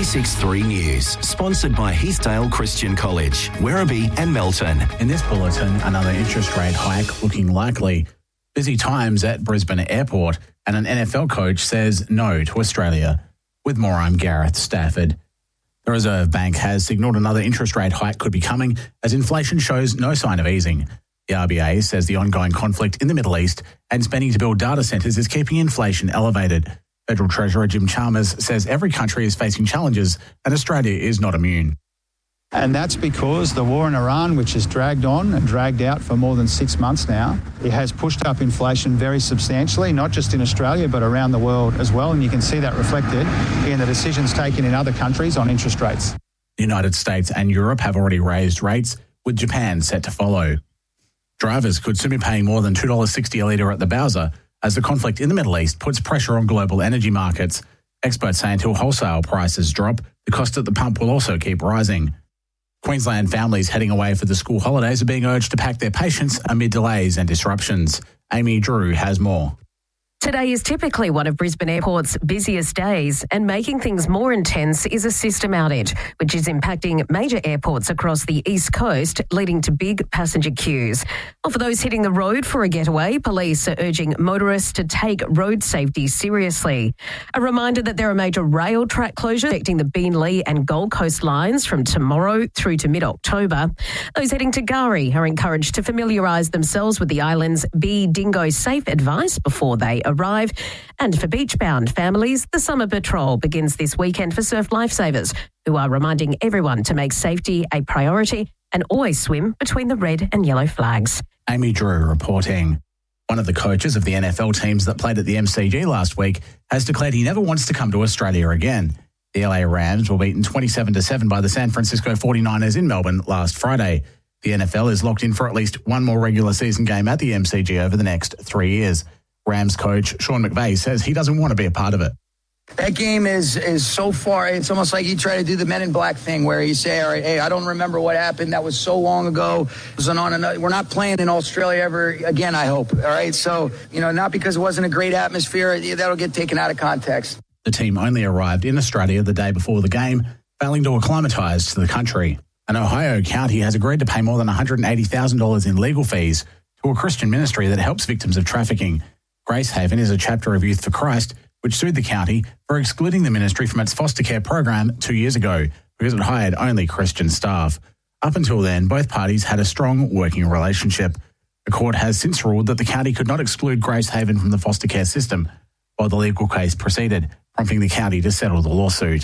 96.3 News, sponsored by Heathdale Christian College, Werribee and Melton. In this bulletin, another interest rate hike looking likely. Busy times at Brisbane Airport, and an NFL coach says no to Australia. With more, I'm Gareth Stafford. The Reserve Bank has signalled another interest rate hike could be coming as inflation shows no sign of easing. The RBA says the ongoing conflict in the Middle East and spending to build data centres is keeping inflation elevated. Federal Treasurer Jim Chalmers says every country is facing challenges and Australia is not immune. And that's because the war in Iran, which has dragged on and dragged out for more than 6 months now, it has pushed up inflation very substantially, not just in Australia, but around the world as well. And you can see that reflected in the decisions taken in other countries on interest rates. The United States and Europe have already raised rates, with Japan set to follow. Drivers could soon be paying more than $2.60 a litre at the Bowser as the conflict in the Middle East puts pressure on global energy markets. Experts say until wholesale prices drop, the cost at the pump will also keep rising. Queensland families heading away for the school holidays are being urged to pack their patience amid delays and disruptions. Amy Drew has more. Today is typically one of Brisbane Airport's busiest days, and making things more intense is a system outage, which is impacting major airports across the East Coast, leading to big passenger queues. Well, for those hitting the road for a getaway, police are urging motorists to take road safety seriously. A reminder that there are major rail track closures affecting the Beenleigh and Gold Coast lines from tomorrow through to mid-October. Those heading to K'gari are encouraged to familiarise themselves with the island's Be Dingo Safe advice before they arrive. And for beach-bound families, the Summer Patrol begins this weekend for Surf Lifesavers, who are reminding everyone to make safety a priority and always swim between the red and yellow flags. Amy Drew reporting. One of the coaches of the NFL teams that played at the MCG last week has declared he never wants to come to Australia again. The LA Rams were beaten 27-7 by the San Francisco 49ers in Melbourne last Friday. The NFL is locked in for at least one more regular season game at the MCG over the next 3 years. Rams coach Sean McVay says he doesn't want to be a part of it. That game is so far, it's almost like you try to do the Men in Black thing where you say, all right, hey, I don't remember what happened. That was so long ago. We're not playing in Australia ever again, I hope. All right. So, not because it wasn't a great atmosphere, that'll get taken out of context. The team only arrived in Australia the day before the game, failing to acclimatise to the country. An Ohio county has agreed to pay more than $180,000 in legal fees to a Christian ministry that helps victims of trafficking. Grace Haven is a chapter of Youth for Christ, which sued the county for excluding the ministry from its foster care program 2 years ago because it hired only Christian staff. Up until then, both parties had a strong working relationship. The court has since ruled that the county could not exclude Grace Haven from the foster care system, while the legal case proceeded, prompting the county to settle the lawsuit.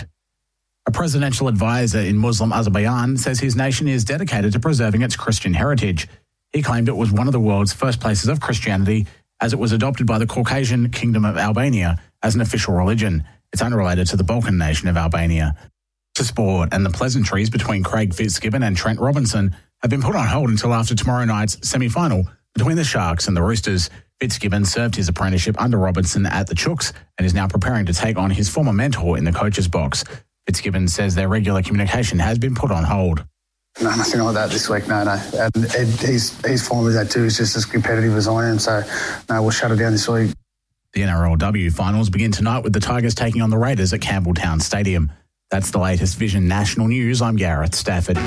A presidential advisor in Muslim Azerbaijan says his nation is dedicated to preserving its Christian heritage. He claimed it was one of the world's first places of Christianity, as it was adopted by the Caucasian Kingdom of Albania as an official religion. It's unrelated to the Balkan nation of Albania. To sport, and the pleasantries between Craig Fitzgibbon and Trent Robinson have been put on hold until after tomorrow night's semi-final between the Sharks and the Roosters. Fitzgibbon served his apprenticeship under Robinson at the Chooks and is now preparing to take on his former mentor in the coach's box. Fitzgibbon says their regular communication has been put on hold. No, nothing like that this week, no. And he's fine with that too. He's just as competitive as I am, so no, we'll shut it down this week. The NRLW finals begin tonight with the Tigers taking on the Raiders at Campbelltown Stadium. That's the latest Vision National News. I'm Gareth Stafford.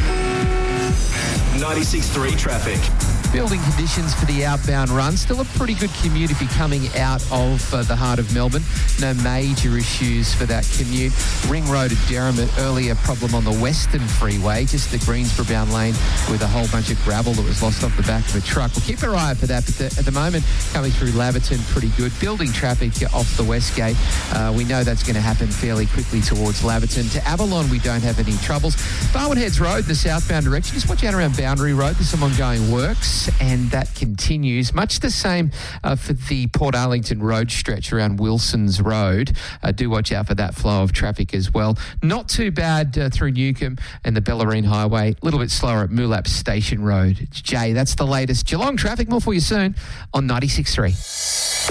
96.3 traffic. Building conditions for the outbound run. Still a pretty good commute if you're coming out of the heart of Melbourne. No major issues for that commute. Ring Road at Derrimut, earlier problem on the Western Freeway, just the Greensboro bound lane with a whole bunch of gravel that was lost off the back of a truck. We'll keep our eye out for that, but at the moment, coming through Laverton, pretty good. Building traffic off the West Gate. We know that's going to happen fairly quickly towards Laverton. To Avalon, we don't have any troubles. Barwon Heads Road, the southbound direction. Just watch out around Boundary Road. There's some ongoing works, and that continues. Much the same for the Port Arlington Road stretch around Wilson's Road. Do watch out for that flow of traffic as well. Not too bad through Newcombe and the Bellarine Highway. A little bit slower at Moolap Station Road. It's Jay, that's the latest. Geelong traffic, more for you soon on 96.3.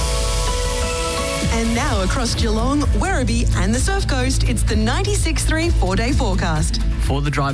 And now across Geelong, Werribee and the Surf Coast, it's the 96.3 4-day forecast. For the drive